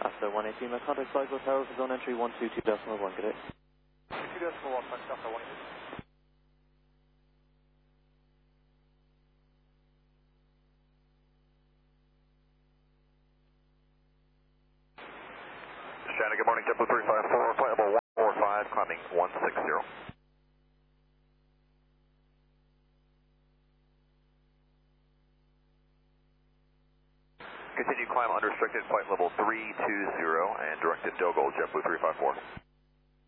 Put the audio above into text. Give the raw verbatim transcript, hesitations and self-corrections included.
After one eighteen, my contact Sligo Tower for zone entry one two two decimal one, good day. two decimal one, contact Delta one eighty. Shannon, good morning, JetBlue three five four, flight level one four five, climbing one six zero. Continue climb unrestricted, flight level three two zero, and directed Dogal, JetBlue three five four.